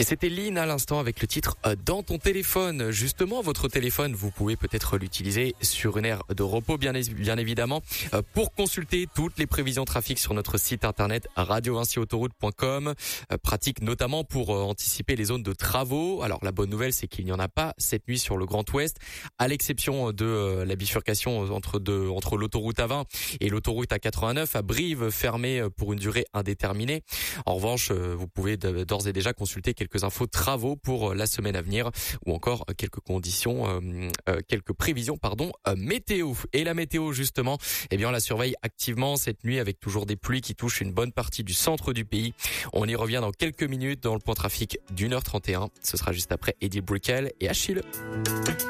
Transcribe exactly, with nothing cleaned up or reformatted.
Et c'était Lynn à l'instant avec le titre euh, Dans ton téléphone. Justement, votre téléphone, vous pouvez peut-être l'utiliser sur une aire de repos, bien, bien évidemment, euh, pour consulter toutes les prévisions trafic sur notre site internet radio vinci autoroute point com. Euh, pratique notamment pour euh, anticiper les zones de travaux. Alors la bonne nouvelle, c'est qu'il n'y en a pas cette nuit sur le Grand Ouest, à l'exception de euh, la bifurcation entre deux, entre l'autoroute A vingt et l'autoroute A quatre-vingt-neuf à Brive, fermée pour une durée indéterminée. En revanche, euh, vous pouvez d'ores et déjà consulter quelques infos travaux pour la semaine à venir ou encore quelques conditions, euh, euh, quelques prévisions, pardon, euh, météo. Et la météo, justement, eh bien, on la surveille activement cette nuit avec toujours des pluies qui touchent une bonne partie du centre du pays. On y revient dans quelques minutes dans le point trafic d'une heure trente et un. Ce sera juste après Eddie Brickell et Achille.